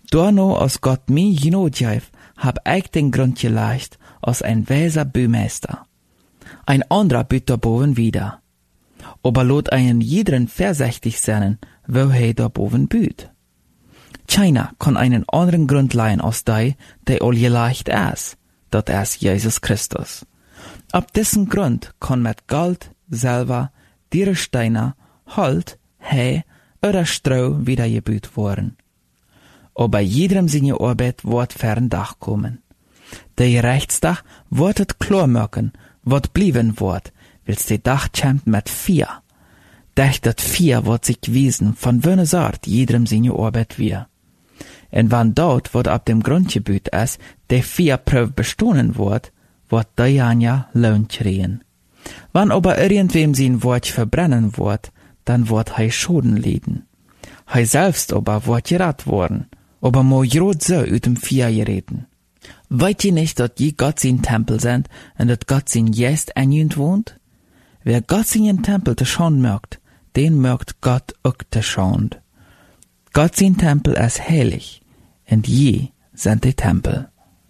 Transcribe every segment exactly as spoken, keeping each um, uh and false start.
Daarno als Gott mij genood heeft, heb ik den grond gelegd als ein weiser Bühmeister. Ein anderer büt daarboven wieder. Aber lot einen jeden vorsichtig sein, wo hij daarboven büt. Keiner kann einen anderen Grund leihen als die, der all geleicht ist, dat ist Jesus Christus. Ab diesen Grund kann mit Gold, Silber, Dierensteiner, Holt, Heu oder Stroh wieder gebüht worden. Aber jedem seine Arbeit wird fern Dach kommen. Der Gerechtstag wird het klar machen, wat blieben wird, wils der Dach kämmt mit vier. Durch dat vier wird sich wiesen, von welcher Sort jedem seine Arbeit wir. Und wann dort, wat ab dem Grundgebiet ist, der vier Prüf bestohlen wird, wird der Janja Lohn kriegen. Wann aber irgendwem sein Wort verbrennen wird, dann wird hei Schoden liden. Hei selbst aber wird gerat worden, aber mo grot so ut dem vier gereden. Weet je nicht, dat je Gott sein Tempel sind und dat Gott sein Geist in jünd wohnt? Wer Gott sein Tempel te schand mögt, den mögt Gott auch te schand. Gott sein Tempel ist heilig, und je sind die Tempel.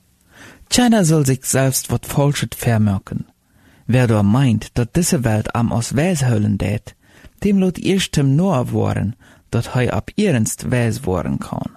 Keiner soll sich selbst wat Falsches vermerken. Wer da meint, dat diese Welt am aus Weis hüllen det, dem lot erstem nur worden, dat hei ab ernst Weis worden kann.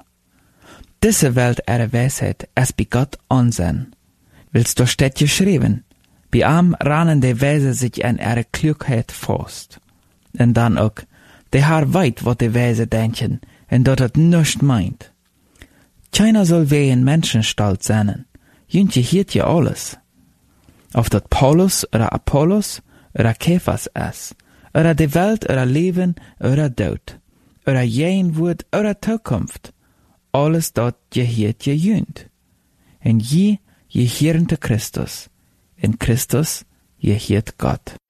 Diese Welt ihre Weisheit ist bei Gott ansehen. Willst du steht geschrieben, bei am rannen die Weise sich an ihre Klugheit fast. Und dann auch, die Haar weit, wat die Weise denken, und dat het nichts meint. Keiner soll wie ein Menschenstalt sein. Jüntje hiert ja alles. Ob dat Paulus oder Apollos oder Kephas ist, oder die Welt oder Leben oder Tod, oder jen Wort oder Zukunft, alles dat gehiert je jünt. En je, je hiernte Christus, in Christus, je hiert Gott.